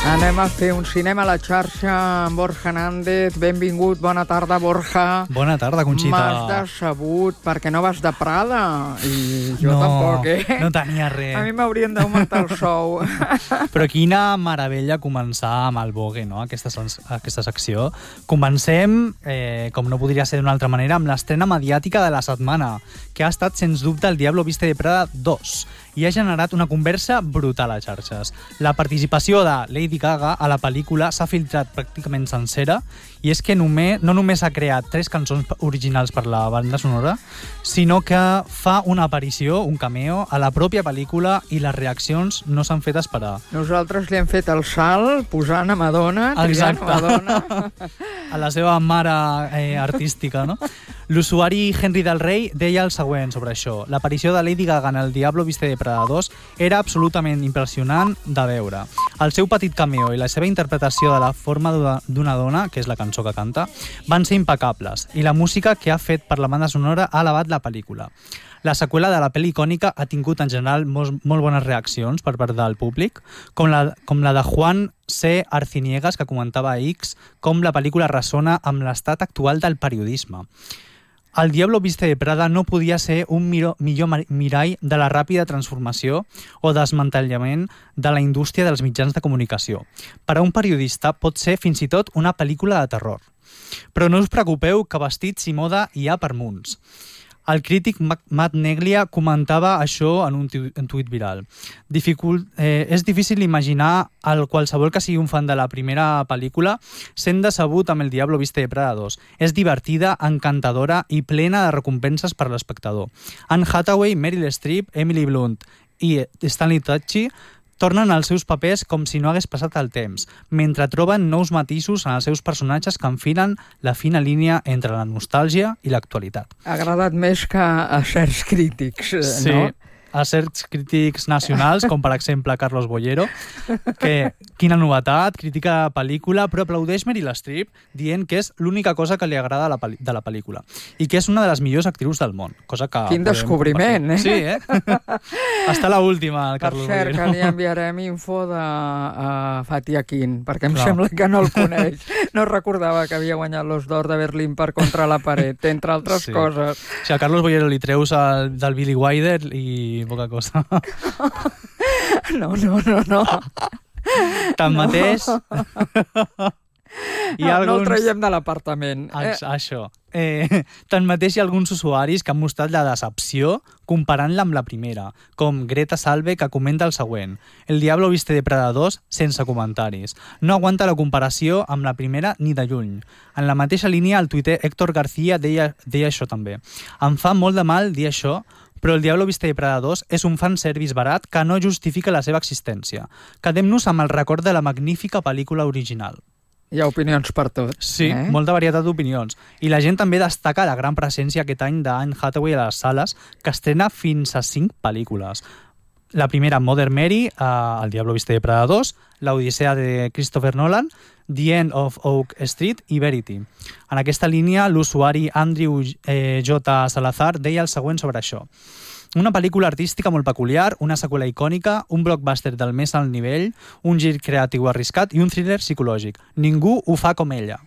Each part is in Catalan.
Anem a fer un cinema a la xarxa amb Borja Nández. Benvingut, bona tarda, Borja. Bona tarda, Conxita. M'has decebut perquè no vas de Prada. I jo tampoc, No tenia res. A mi m'haurien d'augmentar el sou. Però quina meravella començar amb el Vogue, no? Aquesta secció. Comencem, com no podria ser d'una altra manera, amb l'estrena mediàtica de la setmana, que ha estat, sens dubte, El Diablo Viste de Prada 2, i ha generat una conversa brutal a xarxes. La participació de Lady Gaga a la pel·lícula s'ha filtrat pràcticament sencera, i és que no només ha creat 3 cançons originals per la banda sonora, sinó que fa una aparició, un cameo, a la pròpia pel·lícula, i les reaccions no s'han fet esperar. Nosaltres li hem fet el salt posant a Madonna, triant Madonna. A la seva mare artística, no? L'usuari Henry Del Rey deia el següent sobre això. L'aparició de Lady Gaga en El Diablo Viste de Prada 2 era absolutament impressionant de veure. El seu petit cameo i la seva interpretació de la forma d'una dona, que és la cançó que canta, van ser impecables, i la música que ha fet per la banda sonora ha elevat la pel·lícula. La seqüela de la pel·li icònica ha tingut en general molt bones reaccions per part del públic, com la de Juan C. Arciniegas, que comentava a X com la pel·lícula ressona amb l'estat actual del periodisme. El Diablo Viste de Prada no podia ser un millor mirall de la ràpida transformació o desmantellament de la indústria dels mitjans de comunicació. Per a un periodista pot ser fins i tot una pel·lícula de terror. Però no us preocupeu, que vestits i moda hi ha per munts. El crític Matt Neglia comentava això en un tuit viral. És difícil imaginar qualsevol que sigui un fan de la primera pel·lícula sent decebut amb El Diablo Viste de Prada 2. És divertida, encantadora i plena de recompenses per l'espectador. Anne Hathaway, Meryl Streep, Emily Blunt i Stanley Tucci tornen als seus papers com si no hagués passat el temps, mentre troben nous matisos en els seus personatges que enfilen la fina línia entre la nostàlgia i l'actualitat. Ha agradat més que a certs crítics, sí, no? A certs crítics nacionals, com per exemple Carlos Bollero, que quina novetat, critica la pel·lícula, però aplaudeix Meryl Streep dient que és l'única cosa que li agrada de la pel·lícula i que és una de les millors actrius del món. Cosa que quin descobriment, compartir. Sí, Està l'última, el Carlos Bollero. Per cert, que li enviarem info de Fatih Akin, perquè em sembla que no el coneix. No recordava que havia guanyat l'Os d'Or de Berlín per Contra la paret, entre altres coses. Si a Carlos Bollero li treus del Billy Wilder i poca cosa. No. Tanmateix... No el traiem de l'apartament. Això. Tanmateix hi ha alguns usuaris que han mostrat la decepció comparant-la amb la primera, com Greta Salve, que comenta el següent: El Diablo Viste de Prada 2 sense comentaris. No aguanta la comparació amb la primera ni de lluny. En la mateixa línia, el tuiter Héctor García deia això també. Em fa molt de mal dir això, però El Diablo Viste de Prada 2 és un fanservice barat que no justifica la seva existència. Quedem-nos amb el record de la magnífica pel·lícula original. Hi ha opinions per tot. Sí, molta varietat d'opinions. I la gent també destaca la gran presència aquest any d'Anne Hathaway a les sales, que estrena fins a 5 pel·lícules. La primera, Mother Mary, El Diablo Viste de Prada 2, L'Odissea de Christopher Nolan, The End of Oak Street i Verity. En aquesta línia, l'usuari Andrew J. Salazar deia el següent sobre això: una pel·lícula artística molt peculiar, una seqüela icònica, un blockbuster del més alt nivell, un gir creatiu arriscat i un thriller psicològic. Ningú ho fa com ella.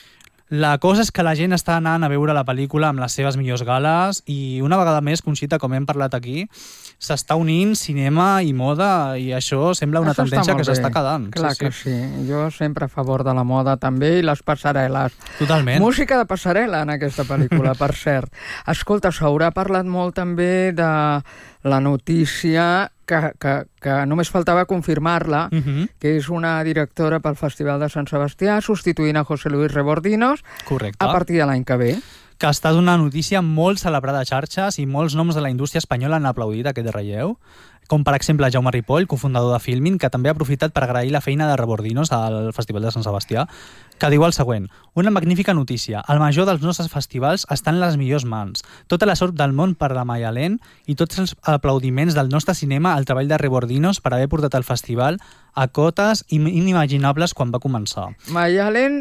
La cosa és que la gent està anant a veure la pel·lícula amb les seves millors gales i una vegada més, Conxita, com hem parlat aquí, s'està unint cinema i moda, i això sembla una tendència que s'està quedant. Clar que sí. Jo sempre a favor de la moda també, i les passarel·les. Totalment. Música de passarel·la en aquesta pel·lícula, per cert. Escolta, s'haurà parlat molt també de la notícia que només faltava confirmar-la, que és una directora pel Festival de Sant Sebastià, substituint a José Luis Rebordinos. Correcte. A partir de l'any que ve. Que ha estat una notícia molt celebrada a xarxes i molts noms de la indústria espanyola han aplaudit aquest relleu, com per exemple Jaume Ripoll, cofundador de Filmin, que també ha aprofitat per agrair la feina de Rebordinos al Festival de Sant Sebastià, que diu el següent: una magnífica notícia. El major dels nostres festivals està en les millors mans. Tota la sort del món per a la Mayalen i tots els aplaudiments del nostre cinema al treball de Rebordinos per haver portat el festival a cotes inimaginables quan va començar. Mayalen